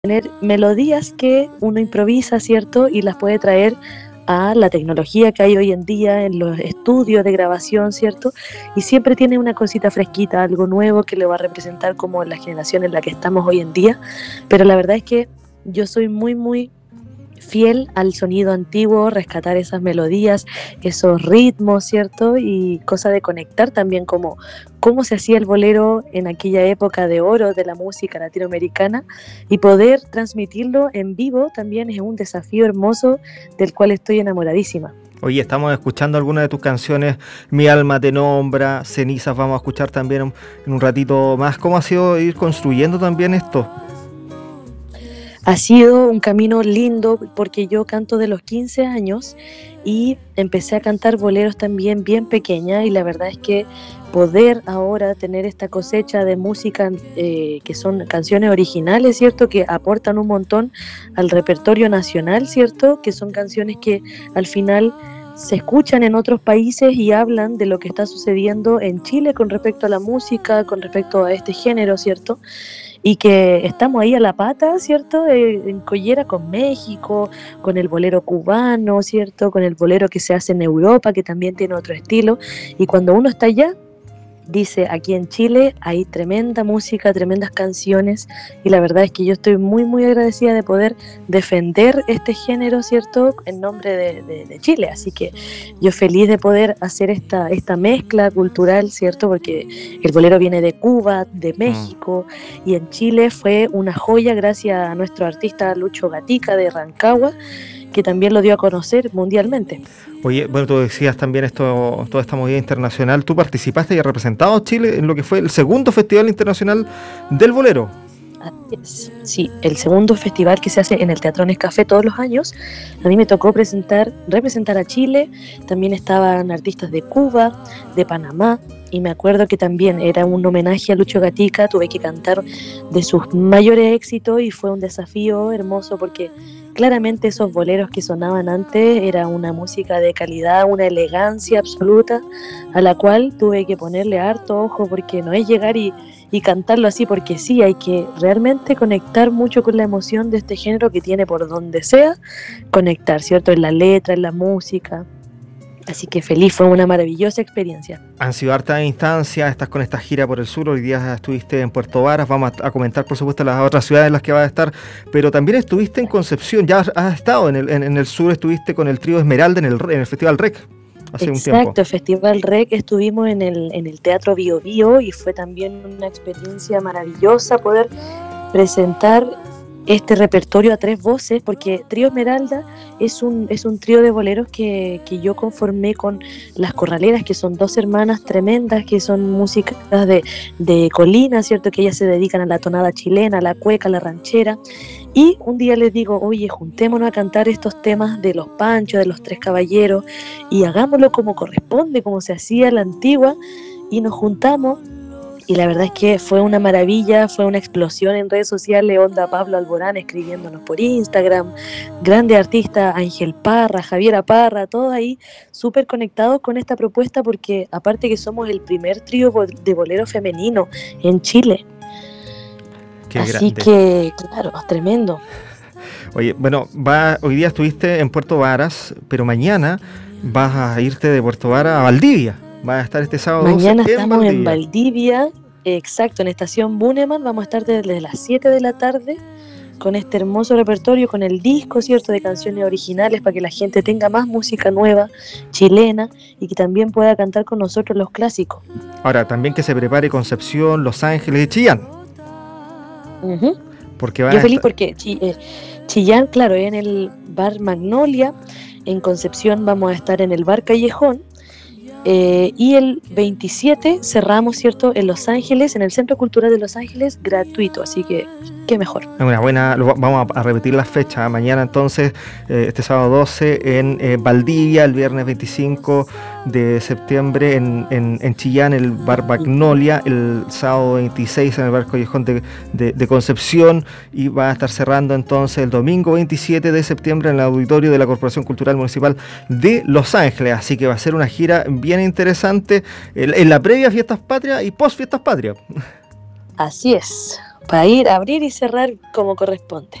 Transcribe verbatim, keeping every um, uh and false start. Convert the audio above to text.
tener melodías que uno improvisa, ¿cierto? Y las puede traer a la tecnología que hay hoy en día en los estudios de grabación, ¿cierto? Y siempre tiene una cosita fresquita, algo nuevo que le va a representar como la generación en la que estamos hoy en día. Pero la verdad es que yo soy muy, muy fiel al sonido antiguo, rescatar esas melodías, esos ritmos, ¿cierto? Y cosa de conectar también como cómo se hacía el bolero en aquella época de oro de la música latinoamericana, y poder transmitirlo en vivo también es un desafío hermoso del cual estoy enamoradísima. Oye, estamos escuchando algunas de tus canciones, Mi alma te nombra, Cenizas, vamos a escuchar también en un ratito más. ¿Cómo ha sido ir construyendo también esto? Ha sido un camino lindo porque yo canto de los quince años y empecé a cantar boleros también bien pequeña, y la verdad es que poder ahora tener esta cosecha de música eh, que son canciones originales, ¿cierto? Que aportan un montón al repertorio nacional, ¿cierto? Que son canciones que al final se escuchan en otros países y hablan de lo que está sucediendo en Chile con respecto a la música, con respecto a este género, ¿cierto? Y que estamos ahí a la pata, ¿cierto? Eh, en collera con México, con el bolero cubano, ¿cierto? Con el bolero que se hace en Europa, que también tiene otro estilo. Y cuando uno está allá, dice, aquí en Chile hay tremenda música, tremendas canciones, y la verdad es que yo estoy muy, muy agradecida de poder defender este género, ¿cierto?, en nombre de, de, de Chile. Así que yo feliz de poder hacer esta, esta mezcla cultural, ¿cierto?, porque el bolero viene de Cuba, de México, mm. y en Chile fue una joya gracias a nuestro artista Lucho Gatica de Rancagua, que también lo dio a conocer mundialmente. Oye, bueno, tú decías también esto, toda esta movida internacional. Tú participaste y has representado a Chile en lo que fue el segundo Festival Internacional del Bolero. Sí, el segundo festival que se hace en el Teatro Nescafé todos los años. A mí me tocó presentar, representar a Chile. También estaban artistas de Cuba, de Panamá, y me acuerdo que también era un homenaje a Lucho Gatica. Tuve que cantar de sus mayores éxitos y fue un desafío hermoso porque claramente esos boleros que sonaban antes era una música de calidad, una elegancia absoluta, a la cual tuve que ponerle harto ojo, porque no es llegar y, y cantarlo así porque sí, hay que realmente conectar mucho con la emoción de este género que tiene por donde sea conectar, ¿cierto? En la letra, en la música. Así que feliz, fue una maravillosa experiencia. Han sido hartas instancias, estás con esta gira por el sur, hoy día estuviste en Puerto Varas, vamos a, a comentar por supuesto las otras ciudades en las que vas a estar, pero también estuviste en Concepción, ya has, has estado en el, en, en el sur, estuviste con el trío Esmeralda en el, en el Festival R E C hace Exacto, un tiempo. Exacto, Festival R E C, estuvimos en el, en el Teatro Bio Bio y fue también una experiencia maravillosa poder presentar este repertorio a tres voces, porque Trío Esmeralda es un, es un trío de boleros que, que yo conformé con las Corraleras, que son dos hermanas tremendas, que son músicas de, de colina, ¿cierto? Que ellas se dedican a la tonada chilena, a la cueca, a la ranchera. Y un día les digo, oye, juntémonos a cantar estos temas de los Panchos, de los Tres Caballeros, y hagámoslo como corresponde, como se hacía a la antigua, y nos juntamos. Y la verdad es que fue una maravilla, fue una explosión en redes sociales, onda Pablo Alborán escribiéndonos por Instagram, grande artista, Ángel Parra, Javiera Parra, todos ahí súper conectados con esta propuesta, porque aparte que somos el primer trío de bolero femenino en Chile. Qué Así grande. Que, claro, tremendo. Oye, bueno, va, hoy día estuviste en Puerto Varas, pero mañana vas a irte de Puerto Varas a Valdivia. Va a estar este sábado Mañana doce estamos en Valdivia. en Valdivia, exacto, en Estación Buneman. Vamos a estar desde las siete de la tarde con este hermoso repertorio, con el disco, ¿cierto?, de canciones originales, para que la gente tenga más música nueva, chilena, y que también pueda cantar con nosotros los clásicos. Ahora, también que se prepare Concepción, Los Ángeles y Chillán. Uh-huh. Porque va Yo a feliz estar... porque eh, Chillán, claro, en el Bar Magnolia. En Concepción vamos a estar en el Bar Callejón. Eh, y el veintisiete cerramos, ¿cierto?, en Los Ángeles, en el Centro Cultural de Los Ángeles, gratuito, así que qué mejor. Una buena, lo, vamos a, a repetir la fecha, mañana entonces, eh, este sábado doce en eh, Valdivia, el viernes veinticinco de septiembre en, en, en Chillán, el Bar Magnolia, el sábado veintiséis en el Bar Callejón de, de, de Concepción, y va a estar cerrando entonces el domingo veintisiete de septiembre en el auditorio de la Corporación Cultural Municipal de Los Ángeles, así que va a ser una gira bien interesante en, en la previa Fiestas Patrias y post Fiestas Patrias. Así es. para ir a abrir y cerrar como corresponde.